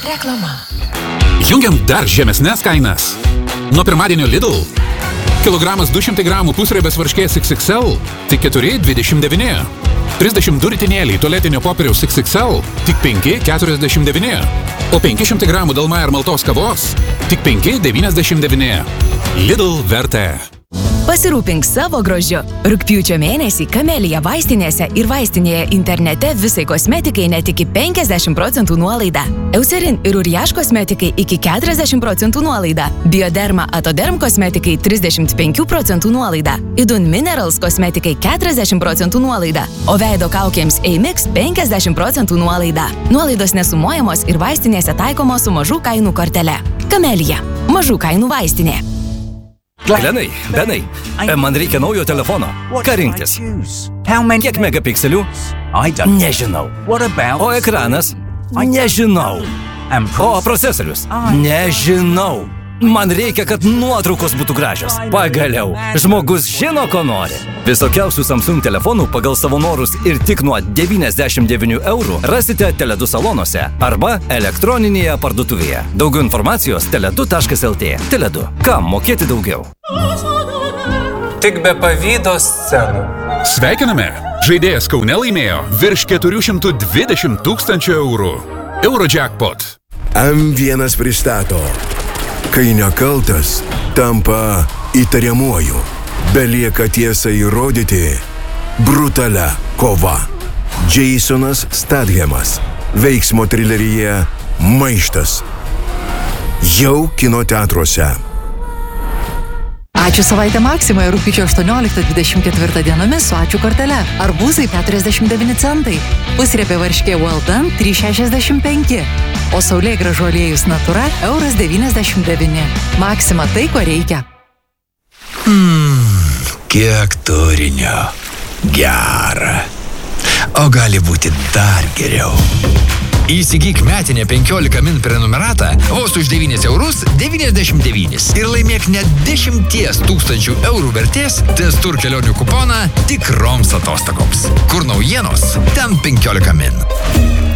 Reklama. Jungiam dar žemesnės kainas. Nuo pirmadienio Lidl. Kilogramas 200 gramų pusriebės varškės XXL tik 4,29. 32 ritinėliai tualetinio popieriaus XXL tik 5,49. O 500 gramų Dalmaja ir maltos kavos tik 5,99. Lidl vertė. Pasirūpink savo grožiu. Rugpjūčio mėnesį Kamelija vaistinėse ir vaistinėje internete visai kosmetikai net iki 50% nuolaida. Eucerin ir Uriaš kosmetikai iki 40% nuolaida. Bioderma Atoderm kosmetikai 35% nuolaida. Idun Minerals kosmetikai 40% nuolaida. O veido kaukėms Eimix 50% nuolaida. Nuolaidos nesumuojamos ir vaistinėse taikomos su mažų kainų kortele. Kamelija. Mažų kainų vaistinė. Glenai, Benai, man reikia naujo telefono. Ką rinktis? Kiek megapikselių? Nežinau. O ekranas? Nežinau. O procesorius? Nežinau. Man reikia, kad nuotraukos būtų gražios. Pagaliau, žmogus žino, ko nori. Visokiausių Samsung telefonų pagal savo norus ir tik nuo 99 eurų rasite Tele2 salonuose arba elektroninėje parduotuvėje. Daugiau informacijos tele2.lt. Tele2. Kam mokėti daugiau? Tik be pavydo scenų. Sveikiname! Žaidėjas Kaune laimėjo virš 420 000 eurų. Eurojackpot. M1 pristato. Kai nekaltas, tampa įtariamuoju. Belieka tiesą įrodyti. Brutalia kova. Jasonas Stathamas. Veiksmo trileryje Maištas. Jau kino teatruose. Ačiū savaitę Maksimoje rugpjūčio 18-24 dienomis su ačiū kortele. Arbūzai 49 centai. Pusriebė varškė Well Done 3,65. O saulėgrąžų aliejus Natura €1,99. Maksima tai, ko reikia. Kiek turinio. Gera. O gali būti dar geriau. Įsigyk metinę 15 min prenumeratą vos už 9,99 € ir laimėk net 10 000 eurų vertės Testur kelionių kuponą tikroms atostogoms. Kur naujienos, ten 15 min.